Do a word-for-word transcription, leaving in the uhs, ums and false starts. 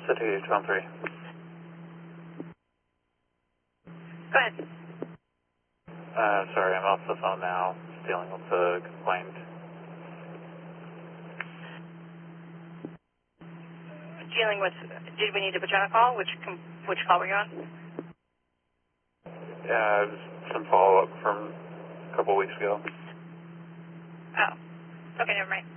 City two one three. Go ahead. Uh, sorry, I'm off the phone now, dealing with the complaint. Dealing with, did we need to put you on a call? Which com which call were you on? Yeah, it was some follow-up from a couple weeks ago. Oh, okay, never mind.